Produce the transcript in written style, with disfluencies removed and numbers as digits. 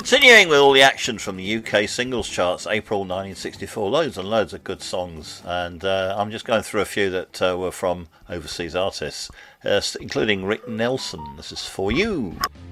Continuing with all the action from the UK singles charts, April 1964, loads and loads of good songs, and I'm just going through a few that were from overseas artists, including Rick Nelson. This is For You.